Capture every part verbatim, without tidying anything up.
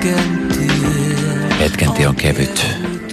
Hetken tie on kevyt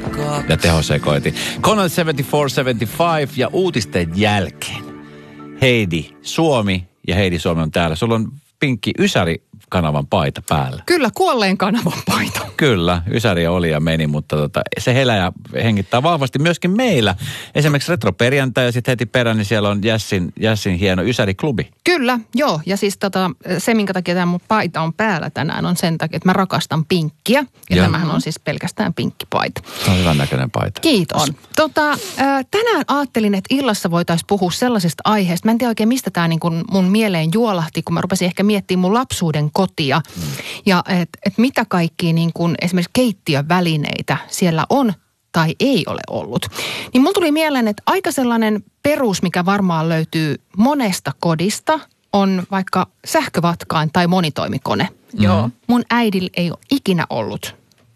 ja tehosekointi. Conan seitsemänkymmentäneljä seitsemänkymmentäviisi ja uutisten jälkeen. Heidi Suomi ja Heidi Suomi on täällä. Sulla on pinkki Ysäri-kanavan paita päällä. Kyllä, kuolleen kanavan paita. Kyllä, Ysäri oli ja meni, mutta tota, se helää ja hengittää vahvasti myöskin meillä. Esimerkiksi retroperjantai ja sitten heti perään, niin siellä on Jässin, Jässin hieno Ysäri-klubi. Kyllä, joo. Ja siis tota, se, minkä takia tämä mun paita on päällä tänään, on sen takia, että mä rakastan pinkkiä. Ja, ja. tämähän on siis pelkästään pinkkipaita. Se on hyvän näköinen paita. Kiitos. On. Tota, äh, tänään ajattelin, että illassa voitaisiin puhua sellaisesta aiheesta. Mä en tiedä oikein, mistä tämä niin kun mun mieleen juolahti, kun mä rupesin ehkä miettimään mun lapsuuden kotia. Mm. Ja että et mitä kaikkia niin kun esimerkiksi keittiövälineitä siellä on tai ei ole ollut. Niin mun tuli mieleen, että aika sellainen perus, mikä varmaan löytyy monesta kodista, on vaikka sähkövatkain tai monitoimikone. Mm. Joo. Mun äidillä ei ole ikinä ollut.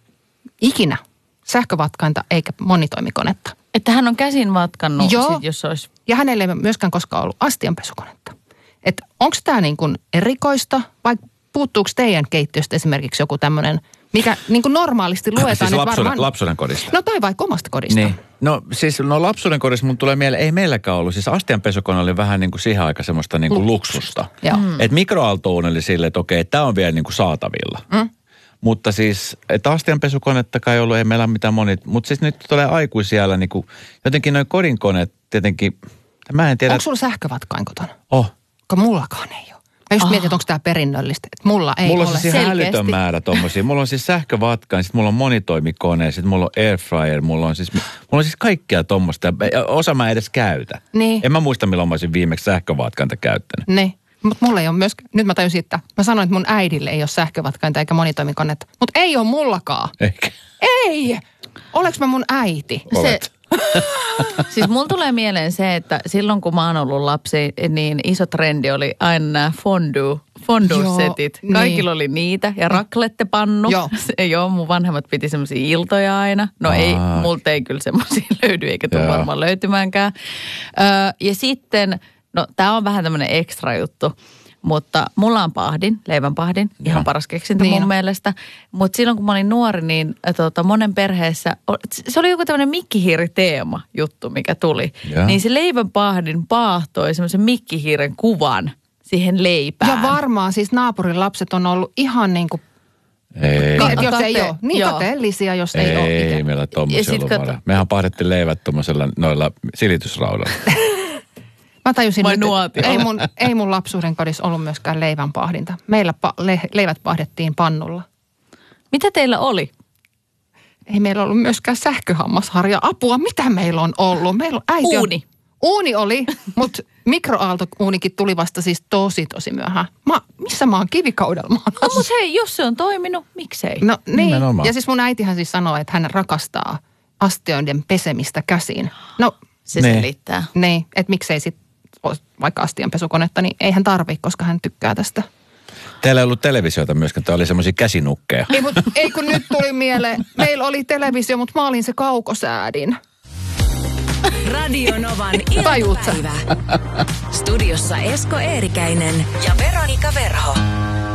Ikinä. Sähkövatkainta eikä monitoimikonetta. Että hän on käsin vatkannut, Joo. sit, jos olisi... Ja hänellä ei myöskään koskaan ollut astianpesukonetta. Että onko tämä niin kuin erikoista vai puuttuuko teidän keittiöstä esimerkiksi joku tämmöinen, mikä niin kuin normaalisti luetaan? Siis lapsuuden, varmaan... lapsuuden kodista. No tai vaikka omasta kodista. Niin. No siis no lapsuuden kodissa mun tulee mieleen, ei meilläkään ollut. Siis astianpesukone oli vähän niin kuin siihen aikaan semmoista niin kuin luksusta. Mm. Että mikroaaltouuni oli silleen, että okei, tämä on vielä niin kuin saatavilla. Mm. Mutta siis, että astianpesukonettakaan ei ollut, ei meillä mitään moni. Mutta siis nyt tulee aikuisiellä niin kuin, jotenkin noin kodinkoneet tietenkin, mä en tiedä. Onko sulla sähkövatkain kotona? Oh. Kun mullakaan ei ole. Mä just oh. mietin, että onko tämä perinnöllistä. Että mulla ei mulla ole siis selkeästi. Mulla on siis älytön määrä tommosia. Mulla on siis sähkövatkain, sit mulla on monitoimikone, sit mulla on airfryer, mulla on siis, mulla on siis kaikkea tommoista. Osa mä edes käytä. Niin. En mä muista, milloin mä olisin viimeksi sähkövatkainta käyttänyt. Niin. Mutta mulla ei ole myöskään, nyt mä tajusin, että mä sanoin, että mun äidille ei ole sähkövatkainta eikä monitoimikonetta. Mutta ei ole mullakaan. Eikä. Ei! Oleks mä mun äiti? Olet. Se, siis mulla tulee mieleen se, että silloin kun mä oon ollut lapsi, niin iso trendi oli aina nämä fondue, fondue-setit. Joo, Kaikilla niin. oli niitä ja raclettepannu. Joo. Se, joo, mun vanhemmat piti semmoisia iltoja aina. No Aa. ei, multa ei kyllä semmoisia löydy eikä tule varmaan löytymäänkään. Öö, ja sitten, no tää on vähän tämmöinen ekstra juttu. Mutta mulla on pahdin, leivänpahdin, ihan Joo. paras keksintö Niin mun on. mielestä. Mutta silloin kun mä olin nuori, niin tota, monen perheessä, se oli joku tämmöinen mikkihiiri-teema juttu, mikä tuli. Joo. Niin se leivänpahdin paahtoi semmoisen mikkihiiren kuvan siihen leipään. Ja varmaan siis naapurin lapset on ollut ihan niin kuin, Ei. niin, jos Kate- ei ole. Niin joo. kateellisia, jos ei, ole Ei, ikään. meillä Ja tommosia sit ollut kato- paljon. Mehän pahdettiin leivät tommosella noilla silitysraudalla. Mä tajusin Vai nyt, että nuotiolla? ei mun, ei mun lapsuuden kodissa ollut myöskään leivänpahdinta. Meillä pa, le, leivät pahdettiin pannulla. Mitä teillä oli? Ei meillä ollut myöskään sähköhammasharja. Apua, mitä meillä on ollut? Meillä on äiti on- Uuni. Uuni oli, mutta mikroaaltouunikin tuli vasta siis tosi tosi myöhään. Mä, missä mä oon kivikaudella? Mä oon No mutta hei, jos se on toiminut, miksei? No niin, Nimenomaan. ja siis mun äitihän siis sanoo, että hän rakastaa astioiden pesemistä käsiin. No Se Ne. selittää. niin, että miksei sit ole vaikka astianpesukonetta, niin ei hän tarvii, koska hän tykkää tästä. Teillä ei ollut televisiota myöskään, tämä oli semmoisia käsinukkeja. Ei, mut, ei kun nyt tuli mieleen, meillä oli televisio, mutta mä olin se kaukosäädin. Radio Novan Tajuut sä? iltapäivä. Studiossa Esko Eerikäinen ja Veronika Verho.